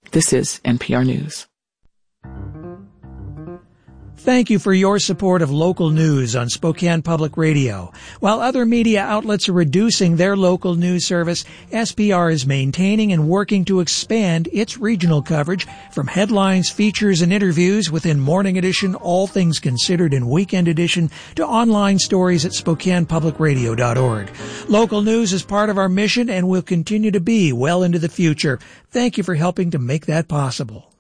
This is NPR News. Thank you for your support of local news on Spokane Public Radio. While other media outlets are reducing their local news service, SPR is maintaining and working to expand its regional coverage from headlines, features, and interviews within Morning Edition, All Things Considered, and Weekend Edition to online stories at SpokanePublicRadio.org. Local news is part of our mission and will continue to be well into the future. Thank you for helping to make that possible.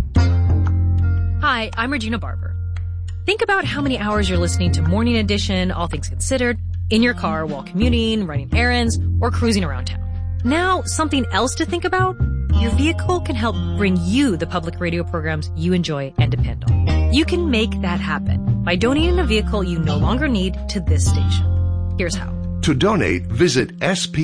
Hi, I'm Regina Barber. Think about how many hours you're listening to Morning Edition, All Things Considered, in your car while commuting, running errands, or cruising around town. Now, something else to think about? Your vehicle can help bring you the public radio programs you enjoy and depend on. You can make that happen by donating a vehicle you no longer need to this station. Here's how. To donate, visit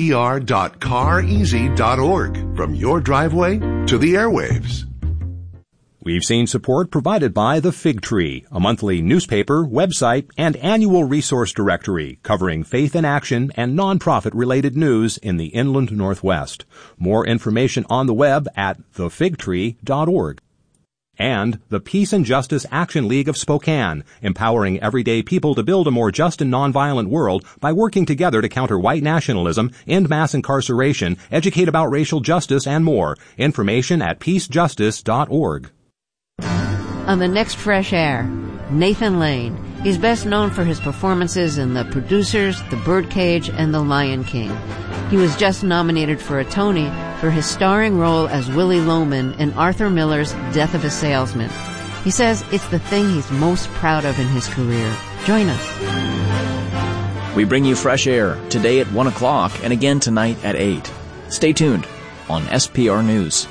spr.careasy.org. From your driveway to the airwaves. We've seen support provided by The Fig Tree, a monthly newspaper, website, and annual resource directory covering faith in action and nonprofit-related news in the inland Northwest. More information on the web at thefigtree.org. And the Peace and Justice Action League of Spokane, empowering everyday people to build a more just and nonviolent world by working together to counter white nationalism, end mass incarceration, educate about racial justice, and more. Information at peacejustice.org. On the next Fresh Air, Nathan Lane. He's best known for his performances in The Producers, The Birdcage, and The Lion King. He was just nominated for a Tony for his starring role as Willie Loman in Arthur Miller's Death of a Salesman. He says it's the thing he's most proud of in his career. Join us. We bring you Fresh Air today at 1 o'clock and again tonight at 8. Stay tuned on SPR News.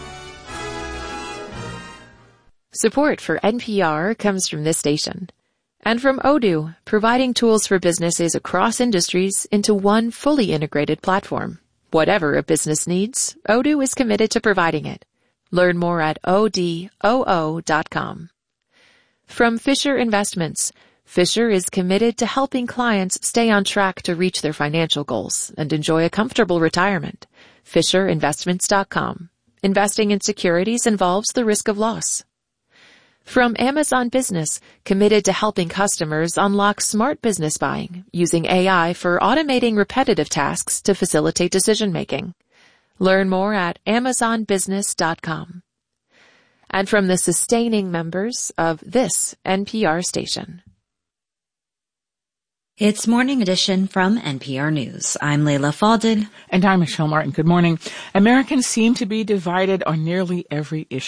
Support for NPR comes from this station and from Odoo, providing tools for businesses across industries into one fully integrated platform. Whatever a business needs, Odoo is committed to providing it. Learn more at odoo.com. From Fisher Investments, Fisher is committed to helping clients stay on track to reach their financial goals and enjoy a comfortable retirement. FisherInvestments.com. Investing in securities involves the risk of loss. From Amazon Business, committed to helping customers unlock smart business buying using AI for automating repetitive tasks to facilitate decision-making. Learn more at amazonbusiness.com. And from the sustaining members of this NPR station. It's Morning Edition from NPR News. I'm Layla Falded. And I'm Michelle Martin. Good morning. Americans seem to be divided on nearly every issue.